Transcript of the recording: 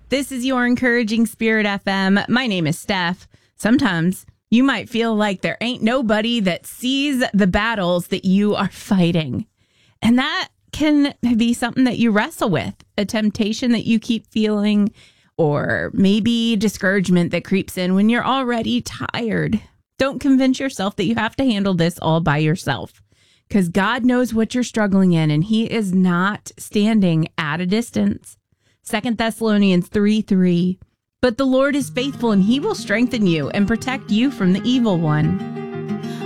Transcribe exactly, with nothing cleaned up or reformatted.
This is your Encouraging Spirit F M. My name is Steph. Sometimes you might feel like there ain't nobody that sees the battles that you are fighting. And that can be something that you wrestle with, a temptation that you keep feeling, or maybe discouragement that creeps in when you're already tired. Don't convince yourself that you have to handle this all by yourself, because God knows what you're struggling in, and he is not standing at a distance. Second Thessalonians three three. But the Lord is faithful, and he will strengthen you and protect you from the evil one.